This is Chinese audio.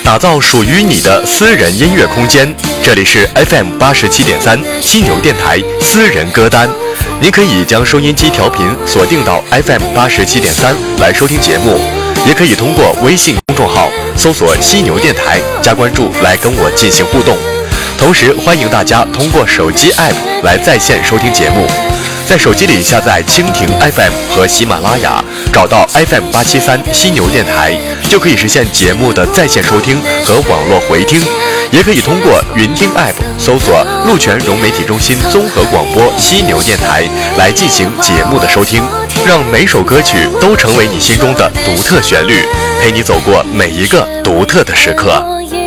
打造属于你的私人音乐空间。这里是 FM87.3犀牛电台私人歌单，您可以将收音机调频锁定到 FM87.3来收听节目，也可以通过微信公众号搜索犀牛电台加关注来跟我进行互动。同时欢迎大家通过手机 App 来在线收听节目，在手机里下载蜻蜓 FM 和喜马拉雅，找到 FM873犀牛电台，就可以实现节目的在线收听和网络回听。也可以通过云听 App 搜索鹿泉融媒体中心综合广播犀牛电台来进行节目的收听，让每首歌曲都成为你心中的独特旋律，陪你走过每一个独特的时刻。